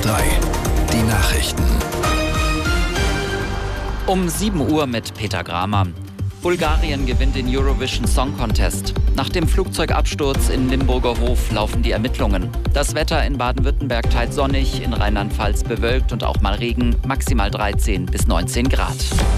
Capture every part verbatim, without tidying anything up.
drei, die Nachrichten. Um sieben Uhr mit Peter Gramer. Bulgarien gewinnt den Eurovision Song Contest. Nach dem Flugzeugabsturz in Limburger Hof laufen die Ermittlungen. Das Wetter in Baden-Württemberg teils sonnig, in Rheinland-Pfalz bewölkt und auch mal Regen, maximal dreizehn bis neunzehn Grad.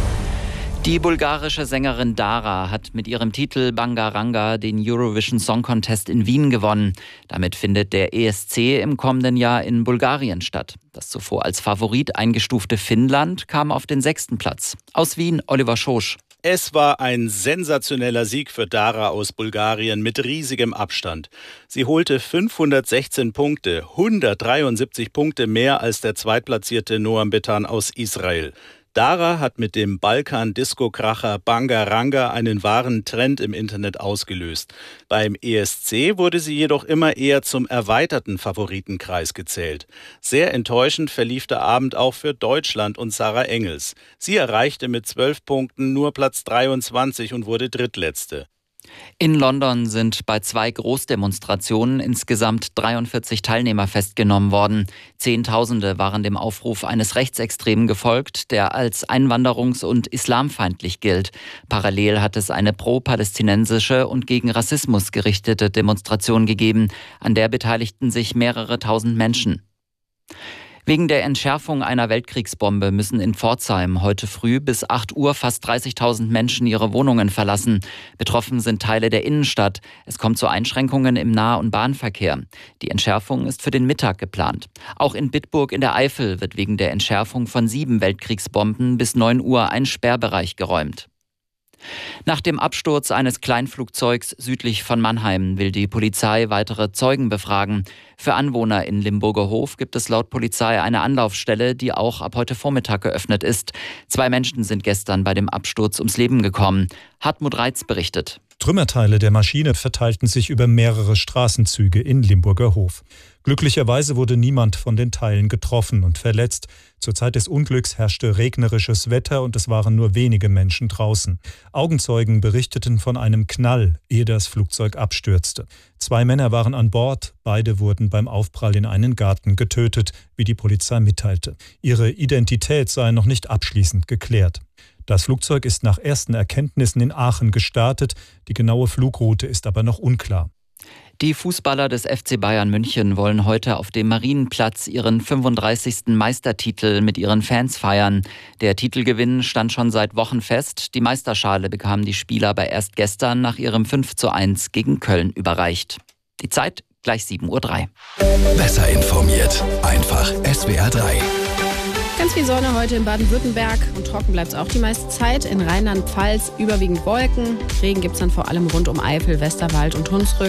Die bulgarische Sängerin Dara hat mit ihrem Titel Bangaranga den Eurovision Song Contest in Wien gewonnen. Damit findet der E S C im kommenden Jahr in Bulgarien statt. Das zuvor als Favorit eingestufte Finnland kam auf den sechsten Platz. Aus Wien, Oliver Schosch. Es war ein sensationeller Sieg für Dara aus Bulgarien mit riesigem Abstand. Sie holte fünfhundertsechzehn Punkte, hundertdreiundsiebzig Punkte mehr als der zweitplatzierte Noam Betan aus Israel. Dara hat mit dem Balkan-Disco-Kracher Bangaranga einen wahren Trend im Internet ausgelöst. Beim E S C wurde sie jedoch immer eher zum erweiterten Favoritenkreis gezählt. Sehr enttäuschend verlief der Abend auch für Deutschland und Sarah Engels. Sie erreichte mit zwölf Punkten nur Platz dreiundzwanzig und wurde Drittletzte. In London sind bei zwei Großdemonstrationen insgesamt dreiundvierzig Teilnehmer festgenommen worden. Zehntausende waren dem Aufruf eines Rechtsextremen gefolgt, der als einwanderungs- und islamfeindlich gilt. Parallel hat es eine pro-palästinensische und gegen Rassismus gerichtete Demonstration gegeben. An der beteiligten sich mehrere tausend Menschen. Wegen der Entschärfung einer Weltkriegsbombe müssen in Pforzheim heute früh bis acht Uhr fast dreißigtausend Menschen ihre Wohnungen verlassen. Betroffen sind Teile der Innenstadt. Es kommt zu Einschränkungen im Nah- und Bahnverkehr. Die Entschärfung ist für den Mittag geplant. Auch in Bitburg in der Eifel wird wegen der Entschärfung von sieben Weltkriegsbomben bis neun Uhr ein Sperrbereich geräumt. Nach dem Absturz eines Kleinflugzeugs südlich von Mannheim will die Polizei weitere Zeugen befragen. Für Anwohner in Limburger Hof gibt es laut Polizei eine Anlaufstelle, die auch ab heute Vormittag geöffnet ist. Zwei Menschen sind gestern bei dem Absturz ums Leben gekommen. Hartmut Reitz berichtet. Trümmerteile der Maschine verteilten sich über mehrere Straßenzüge in Limburger Hof. Glücklicherweise wurde niemand von den Teilen getroffen und verletzt. Zur Zeit des Unglücks herrschte regnerisches Wetter und es waren nur wenige Menschen draußen. Augenzeugen berichteten von einem Knall, ehe das Flugzeug abstürzte. Zwei Männer waren an Bord, beide wurden beim Aufprall in einen Garten getötet, wie die Polizei mitteilte. Ihre Identität sei noch nicht abschließend geklärt. Das Flugzeug ist nach ersten Erkenntnissen in Aachen gestartet, die genaue Flugroute ist aber noch unklar. Die Fußballer des F C Bayern München wollen heute auf dem Marienplatz ihren fünfunddreißigsten Meistertitel mit ihren Fans feiern. Der Titelgewinn stand schon seit Wochen fest. Die Meisterschale bekamen die Spieler aber erst gestern nach ihrem fünf zu eins gegen Köln überreicht. Die Zeit gleich sieben Uhr drei. Besser informiert, einfach S W R drei. Ganz viel Sonne heute in Baden-Württemberg und trocken bleibt es auch die meiste Zeit. In Rheinland-Pfalz überwiegend Wolken. Regen gibt es dann vor allem rund um Eifel, Westerwald und Hunsrück.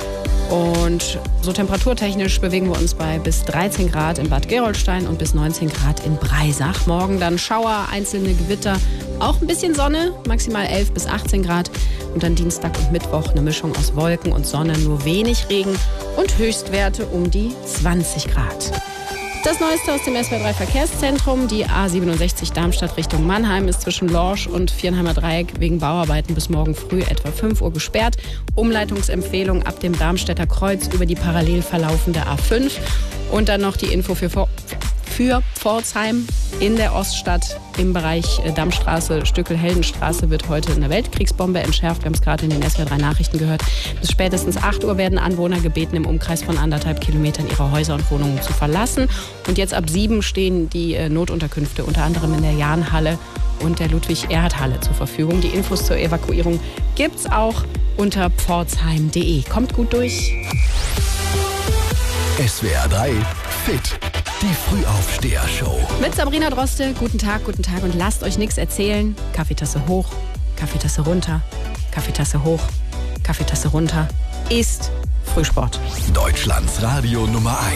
Und so temperaturtechnisch bewegen wir uns bei bis dreizehn Grad in Bad Gerolstein und bis neunzehn Grad in Breisach. Morgen dann Schauer, einzelne Gewitter, auch ein bisschen Sonne, maximal elf bis achtzehn Grad. Und dann Dienstag und Mittwoch eine Mischung aus Wolken und Sonne, nur wenig Regen und Höchstwerte um die zwanzig Grad. Das Neueste aus dem S W R drei Verkehrszentrum. Die A siebenundsechzig Darmstadt Richtung Mannheim ist zwischen Lorsch und Viernheimer Dreieck wegen Bauarbeiten bis morgen früh etwa fünf Uhr gesperrt. Umleitungsempfehlung ab dem Darmstädter Kreuz über die parallel verlaufende A fünf. Und dann noch die Info für, für Pforzheim in der Oststadt im Bereich Dammstraße, Stückel-Heldenstraße wird heute eine Weltkriegsbombe entschärft. Wir haben es gerade in den S W R drei Nachrichten gehört. Bis spätestens acht Uhr werden Anwohner gebeten, im Umkreis von anderthalb Kilometern ihre Häuser und Wohnungen zu verlassen. Und jetzt ab sieben stehen die Notunterkünfte unter anderem in der Jahnhalle und der Ludwig-Erhard-Halle zur Verfügung. Die Infos zur Evakuierung gibt's auch unter pforzheim punkt de. Kommt gut durch. S W R drei Fit. Die Frühaufsteher-Show. Mit Sabrina Droste. Guten Tag, guten Tag und lasst euch nichts erzählen. Kaffeetasse hoch, Kaffeetasse runter, Kaffeetasse hoch, Kaffeetasse runter. Ist Frühsport. Deutschlands Radio Nummer eins.